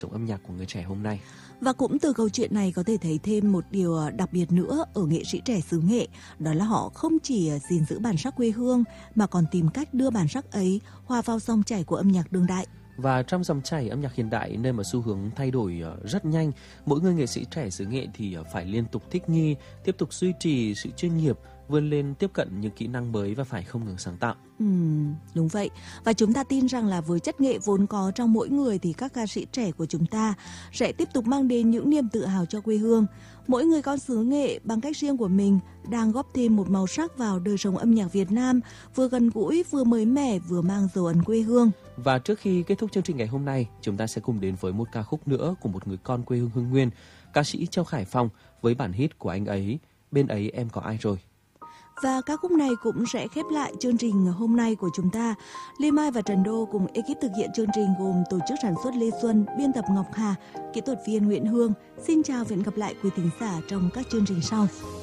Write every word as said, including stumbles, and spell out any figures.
trong âm nhạc của người trẻ hôm nay. Và cũng từ câu chuyện này có thể thấy thêm một điều đặc biệt nữa ở nghệ sĩ trẻ xứ Nghệ, đó là họ không chỉ gìn giữ bản sắc quê hương mà còn tìm cách đưa bản sắc ấy hòa vào dòng chảy của âm nhạc đương đại. Và trong dòng chảy âm nhạc hiện đại nơi mà xu hướng thay đổi rất nhanh, mỗi người nghệ sĩ trẻ xứ Nghệ thì phải liên tục thích nghi, tiếp tục duy trì sự chuyên nghiệp, vươn lên tiếp cận những kỹ năng mới và phải không ngừng sáng tạo. Ừ, đúng vậy. Và chúng ta tin rằng là với chất nghệ vốn có trong mỗi người thì các ca sĩ trẻ của chúng ta sẽ tiếp tục mang đến những niềm tự hào cho quê hương. Mỗi người con xứ Nghệ bằng cách riêng của mình đang góp thêm một màu sắc vào đời sống âm nhạc Việt Nam, vừa gần gũi, vừa mới mẻ, vừa mang dấu ấn quê hương. Và trước khi kết thúc chương trình ngày hôm nay, chúng ta sẽ cùng đến với một ca khúc nữa của một người con quê hương Hưng Nguyên, ca sĩ Châu Khải Phong với bản hit của anh ấy, Bên ấy em có ai rồi. Và ca khúc này cũng sẽ khép lại chương trình hôm nay của chúng ta. Lê Mai và Trần Đô cùng ekip thực hiện chương trình gồm tổ chức sản xuất Lê Xuân, biên tập Ngọc Hà, kỹ thuật viên Nguyễn Hương. Xin chào và hẹn gặp lại quý thính giả trong các chương trình sau.